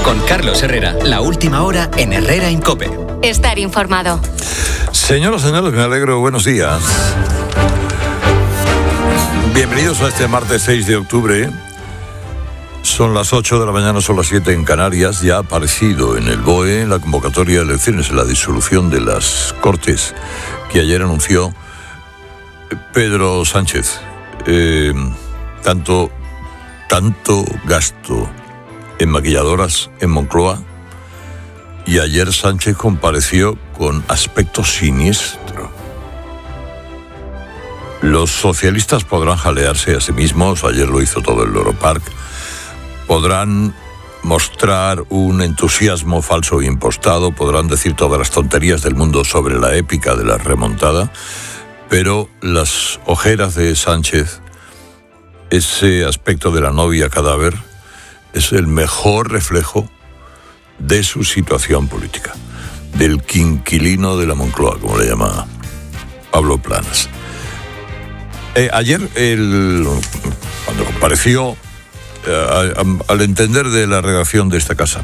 Con Carlos Herrera, la última hora en Herrera en COPE. Estar informado. Señoras, señores, me alegro. Buenos días. Bienvenidos a este martes 6 de octubre. Son las 8 de la mañana, son las 7 en Canarias. Ya ha aparecido en el BOE la convocatoria de elecciones, en la disolución de las Cortes que ayer anunció Pedro Sánchez. Tanto gasto en maquilladoras en Moncloa, y ayer Sánchez compareció con aspecto siniestro. Los socialistas podrán jalearse a sí mismos, ayer lo hizo todo el Loro Park, podrán mostrar un entusiasmo falso e impostado, podrán decir todas las tonterías del mundo sobre la épica de la remontada, pero las ojeras de Sánchez, ese aspecto de la novia cadáver, es el mejor reflejo de su situación política, del quinquilino de la Moncloa, como le llama Pablo Planas. Ayer, cuando compareció, al entender de la redacción de esta casa,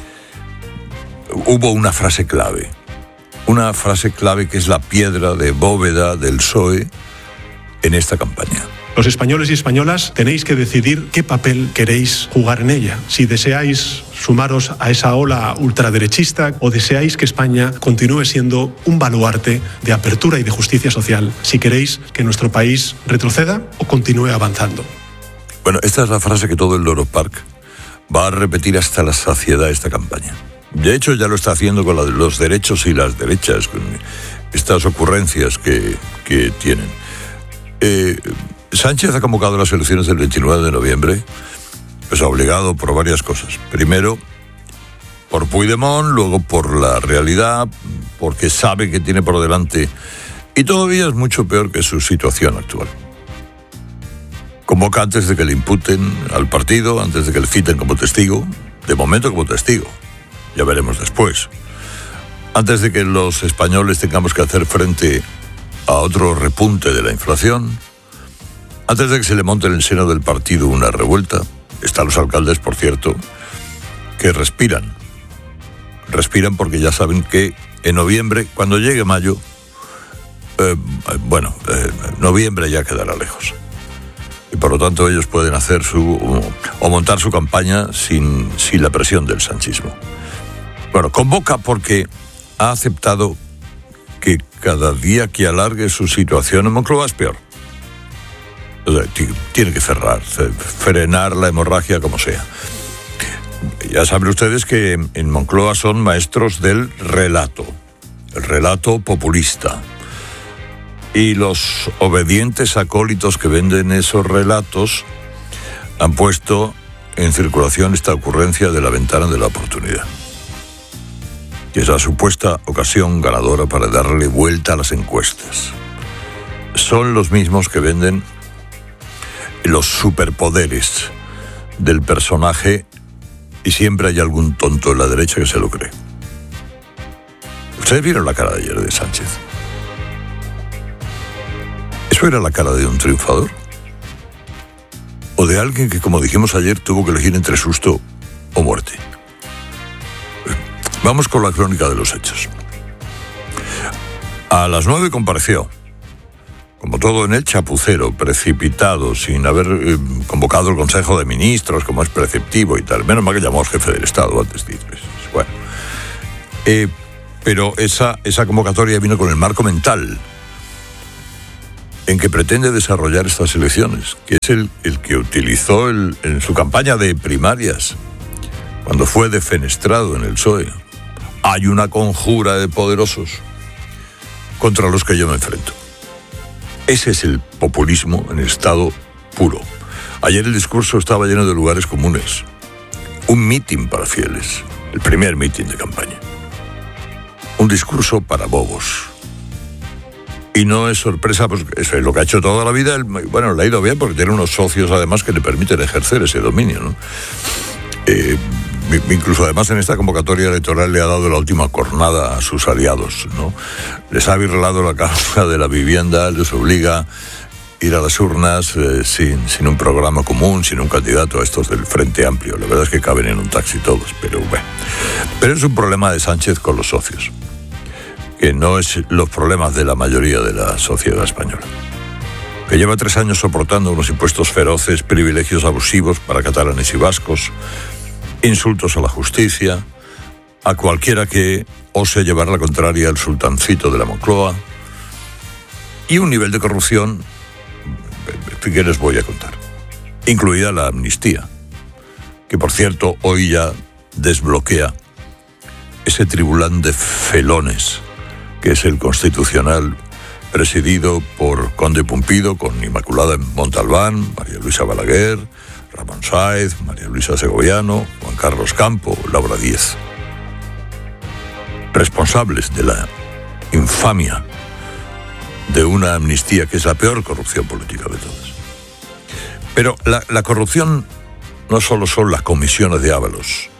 hubo una frase clave que es la piedra de bóveda del PSOE en esta campaña. Los españoles y españolas tenéis que decidir qué papel queréis jugar en ella. Si deseáis sumaros a esa ola ultraderechista o deseáis que España continúe siendo un baluarte de apertura y de justicia social. Si queréis que nuestro país retroceda o continúe avanzando. Bueno, esta es la frase que todo el Loro Park va a repetir hasta la saciedad esta campaña. De hecho, ya lo está haciendo con los derechos y las derechas, con estas ocurrencias que tienen. Sánchez ha convocado las elecciones del 29 de noviembre, pues obligado por varias cosas. Primero, por Puigdemont, luego por la realidad, porque sabe que tiene por delante, y todavía es mucho peor que su situación actual. Convoca antes de que le imputen al partido, antes de que le citen como testigo, de momento como testigo, ya veremos después. Antes de que los españoles tengamos que hacer frente a otro repunte de la inflación, antes de que se le monte en el seno del partido una revuelta. Están los alcaldes, por cierto, que respiran porque ya saben que en noviembre, cuando llegue mayo, noviembre ya quedará lejos. Y por lo tanto ellos pueden hacer o montar su campaña sin la presión del sanchismo. Bueno, convoca porque ha aceptado que cada día que alargue su situación en Moncloa es peor. O sea, tiene que frenar la hemorragia como sea. Ya saben ustedes que en Moncloa son maestros del relato, el relato populista. Y los obedientes acólitos que venden esos relatos han puesto en circulación esta ocurrencia de la ventana de la oportunidad, que es la supuesta ocasión ganadora para darle vuelta a las encuestas. Son los mismos que venden los superpoderes del personaje, y siempre hay algún tonto en la derecha que se lo cree. ¿Ustedes vieron la cara de ayer de Sánchez? ¿Eso era la cara de un triunfador? ¿O de alguien que, como dijimos ayer, tuvo que elegir entre susto o muerte? Vamos con la crónica de los hechos. A las 9 compareció, como todo en el chapucero, precipitado, sin haber convocado el Consejo de Ministros, como es preceptivo y tal. Menos mal que llamó al jefe del Estado antes de irse. Bueno, pero esa convocatoria vino con el marco mental en que pretende desarrollar estas elecciones, que es el que utilizó en su campaña de primarias, cuando fue defenestrado en el PSOE. Hay una conjura de poderosos contra los que yo me enfrento. Ese es el populismo en estado puro. Ayer el discurso estaba lleno de lugares comunes. Un mitin para fieles, el primer mitin de campaña. Un discurso para bobos. Y no es sorpresa, pues eso es lo que ha hecho toda la vida. Bueno, le ha ido bien porque tiene unos socios además que le permiten ejercer ese dominio, ¿no? Incluso además en esta convocatoria electoral le ha dado la última cornada a sus aliados, ¿no? Les ha virlado la causa de la vivienda, les obliga ir a las urnas sin un programa común, sin un candidato a estos del Frente Amplio. La verdad es que caben en un taxi todos, pero bueno. Pero es un problema de Sánchez con los socios, que no es los problemas de la mayoría de la sociedad española, que lleva 3 años soportando unos impuestos feroces, privilegios abusivos para catalanes y vascos, insultos a la justicia, a cualquiera que ose llevar la contraria al sultancito de la Moncloa, y un nivel de corrupción que les voy a contar, incluida la amnistía, que por cierto hoy ya desbloquea ese tribunal de felones que es el Constitucional, presidido por Conde Pumpido, con Inmaculada Montalbán, María Luisa Balaguer, Ramón Sáez, María Luisa Segoviano, Juan Carlos Campo, Laura Díez, responsables de la infamia de una amnistía que es la peor corrupción política de todas. Pero la corrupción no solo son las comisiones de Ábalos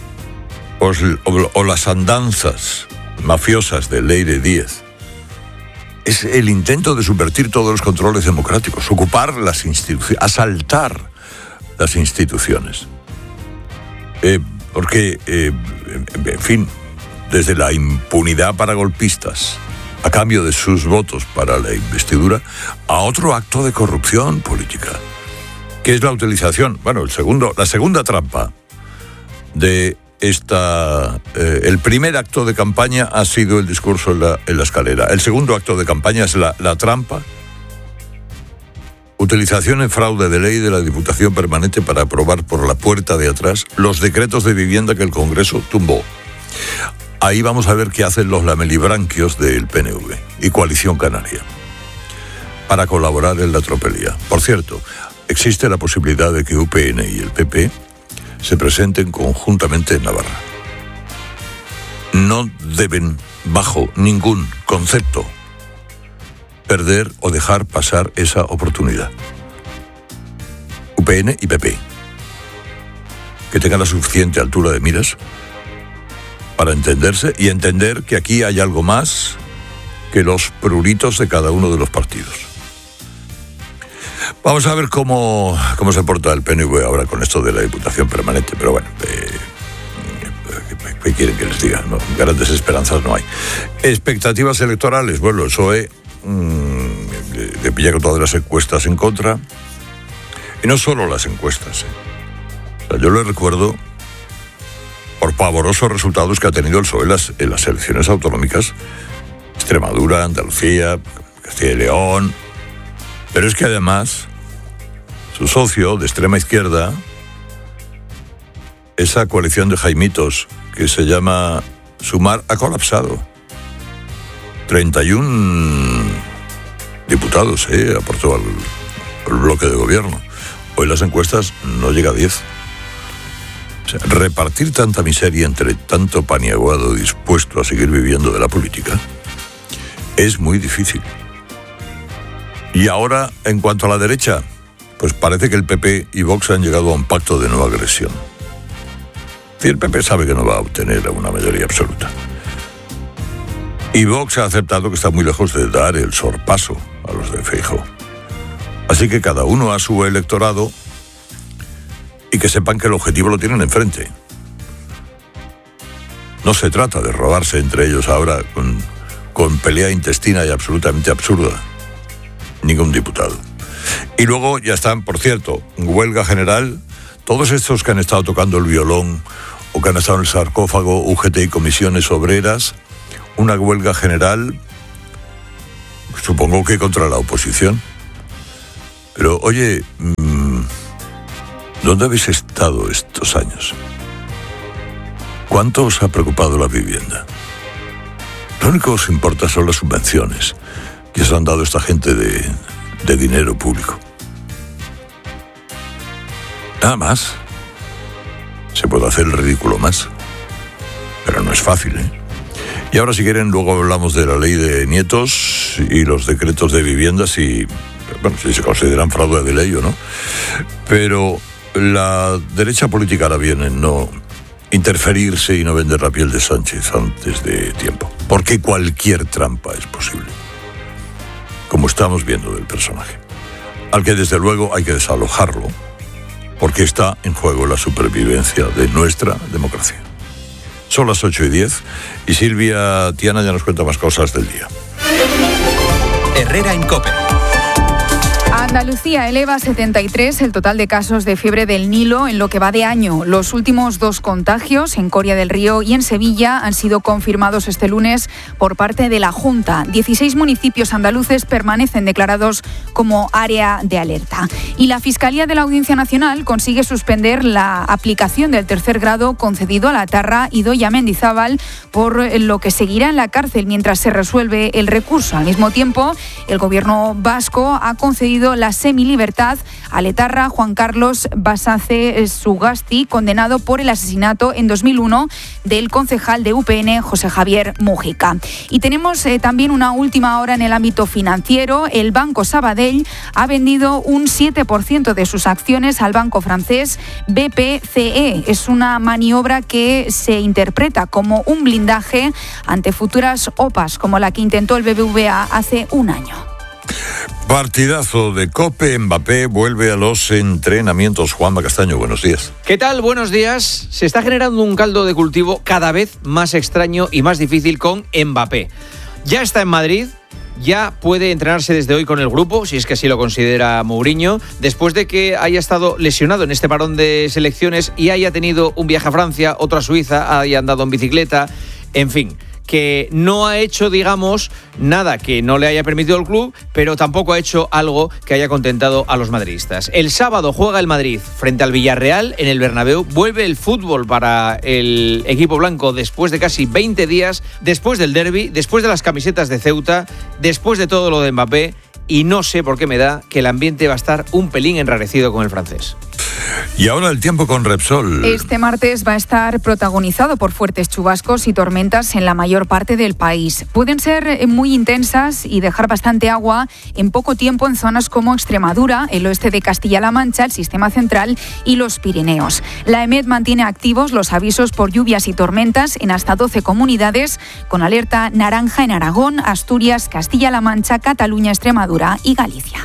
o las andanzas mafiosas de Leire Díez. Es el intento de subvertir todos los controles democráticos, ocupar las instituciones, asaltar las instituciones. Porque, en fin, desde la impunidad para golpistas, a cambio de sus votos para la investidura, a otro acto de corrupción política, que es la utilización, la segunda trampa de el primer acto de campaña ha sido el discurso en la escalera. El segundo acto de campaña es la trampa, utilización en fraude de ley de la Diputación Permanente para aprobar por la puerta de atrás los decretos de vivienda que el Congreso tumbó. Ahí vamos a ver qué hacen los lamelibranquios del PNV y Coalición Canaria para colaborar en la tropelía. Por cierto, existe la posibilidad de que UPN y el PP se presenten conjuntamente en Navarra. No deben, bajo ningún concepto, perder o dejar pasar esa oportunidad. UPN y PP, que tengan la suficiente altura de miras para entenderse y entender que aquí hay algo más que los pruritos de cada uno de los partidos. Vamos a ver cómo se porta el PNV ahora con esto de la Diputación Permanente, pero bueno, ¿qué quieren que les diga? No, grandes esperanzas no hay. Expectativas electorales, bueno, el PSOE le pilla con todas las encuestas en contra, y no solo las encuestas. O sea, yo le recuerdo por pavorosos resultados que ha tenido el PSOE en las elecciones autonómicas, Extremadura, Andalucía, Castilla y León. Pero es que además su socio de extrema izquierda, esa coalición de jaimitos que se llama Sumar, ha colapsado. 31 diputados aportó al bloque de gobierno. Hoy las encuestas no llega a 10. O sea, repartir tanta miseria entre tanto paniaguado dispuesto a seguir viviendo de la política es muy difícil. Y ahora, en cuanto a la derecha, pues parece que el PP y Vox han llegado a un pacto de no agresión. Y el PP sabe que no va a obtener una mayoría absoluta. Y Vox ha aceptado que está muy lejos de dar el sorpaso a los de Feijóo. Así que cada uno a su electorado, y que sepan que el objetivo lo tienen enfrente. No se trata de robarse entre ellos ahora con pelea intestina y absolutamente absurda ningún diputado. Y luego ya están, por cierto, huelga general, todos estos que han estado tocando el violón o que han estado en el sarcófago, UGT y comisiones obreras, una huelga general, supongo que contra la oposición. Pero, oye, ¿dónde habéis estado estos años? ¿Cuánto os ha preocupado la vivienda? Lo único que os importa son las subvenciones que os han dado esta gente de dinero público. Nada más. Se puede hacer el ridículo más, pero no es fácil, ¿eh? Y ahora, si quieren, luego hablamos de la ley de nietos y los decretos de viviendas y, bueno, si se consideran fraude de ley o no. Pero la derecha política hará bien en no interferirse y no vender la piel de Sánchez antes de tiempo, porque cualquier trampa es posible, como estamos viendo del personaje. al que desde luego hay que desalojarlo, porque está en juego la supervivencia de nuestra democracia. Son las 8:10 y Silvia Tiana ya nos cuenta más cosas del día. Herrera en COPE. Andalucía eleva a 73 el total de casos de fiebre del Nilo en lo que va de año. Los últimos 2 contagios, en Coria del Río y en Sevilla, han sido confirmados este lunes por parte de la Junta. 16 municipios andaluces permanecen declarados como área de alerta. Y la Fiscalía de la Audiencia Nacional consigue suspender la aplicación del tercer grado concedido a Latarra y Idoia Mendizábal, por lo que seguirá en la cárcel mientras se resuelve el recurso. Al mismo tiempo, el gobierno vasco ha concedido la semilibertad a Letarra Juan Carlos Basace Sugasti, condenado por el asesinato en 2001 del concejal de UPN José Javier Mújica. Y tenemos también una última hora en el ámbito financiero. El Banco Sabadell ha vendido un 7% de sus acciones al banco francés BPCE. Es una maniobra que se interpreta como un blindaje ante futuras OPAs como la que intentó el BBVA hace un año. Partidazo de COPE. Mbappé vuelve a los entrenamientos. Juanma Castaño, buenos días. ¿Qué tal? Buenos días. Se está generando un caldo de cultivo cada vez más extraño y más difícil con Mbappé. Ya está en Madrid, ya puede entrenarse desde hoy con el grupo, si es que así lo considera Mourinho, después de que haya estado lesionado en este parón de selecciones y haya tenido un viaje a Francia, otro a Suiza, haya andado en bicicleta, en fin, que no ha hecho, digamos, nada que no le haya permitido el club, pero tampoco ha hecho algo que haya contentado a los madridistas. El sábado juega el Madrid frente al Villarreal en el Bernabéu. Vuelve el fútbol para el equipo blanco después de casi 20 días, después del derbi, después de las camisetas de Ceuta, después de todo lo de Mbappé, y no sé por qué me da que el ambiente va a estar un pelín enrarecido con el francés. Y ahora el tiempo con Repsol. Este martes va a estar protagonizado por fuertes chubascos y tormentas en la mayor parte del país. Pueden ser muy intensas y dejar bastante agua en poco tiempo en zonas como Extremadura, el oeste de Castilla-La Mancha, el Sistema Central y los Pirineos. La EMET mantiene activos los avisos por lluvias y tormentas en hasta 12 comunidades, con alerta naranja en Aragón, Asturias, Castilla-La Mancha, Cataluña, Extremadura y Galicia.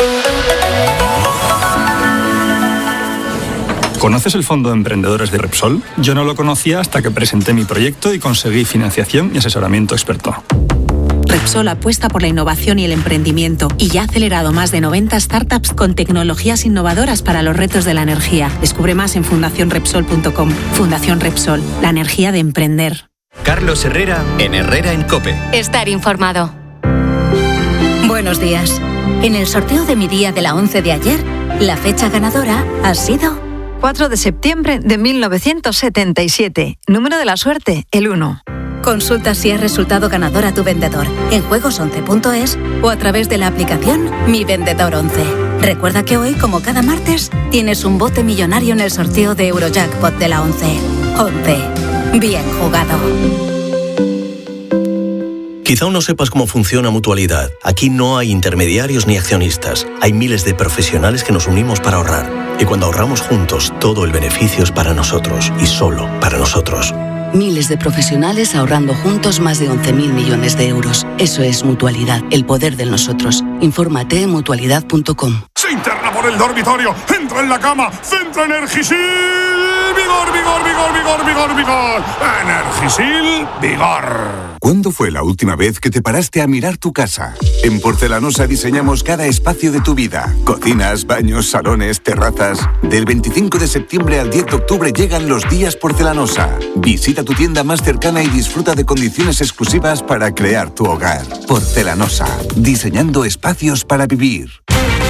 ¿Conoces el Fondo de Emprendedores de Repsol? Yo no lo conocía hasta que presenté mi proyecto y conseguí financiación y asesoramiento experto. Repsol apuesta por la innovación y el emprendimiento y ya ha acelerado más de 90 startups con tecnologías innovadoras para los retos de la energía. Descubre más en fundacionrepsol.com. Fundación Repsol, la energía de emprender. Carlos Herrera en Herrera en COPE. Estar informado. Buenos días. En el sorteo de mi día de la 11 de ayer, la fecha ganadora ha sido 4 de septiembre de 1977. Número de la suerte, el 1. Consulta si has resultado ganador a tu vendedor en juegos11.es o a través de la aplicación Mi Vendedor 11. Recuerda que hoy, como cada martes, tienes un bote millonario en el sorteo de Eurojackpot de la 11. 11. Bien jugado. Quizá aún no sepas cómo funciona Mutualidad. Aquí no hay intermediarios ni accionistas. Hay miles de profesionales que nos unimos para ahorrar. Y cuando ahorramos juntos, todo el beneficio es para nosotros y solo para nosotros. Miles de profesionales ahorrando juntos más de 11.000 millones de euros. Eso es Mutualidad, el poder del nosotros. Infórmate en mutualidad.com. Se interna por el dormitorio, entra en la cama, centra Energisil. Vigor, vigor, vigor, vigor, vigor, vigor. Energisil, vigor. ¿Cuándo fue la última vez que te paraste a mirar tu casa? En Porcelanosa diseñamos cada espacio de tu vida. Cocinas, baños, salones, terrazas. Del 25 de septiembre al 10 de octubre llegan los días Porcelanosa. Visita tu tienda más cercana y disfruta de condiciones exclusivas para crear tu hogar. Porcelanosa, diseñando espacios para vivir.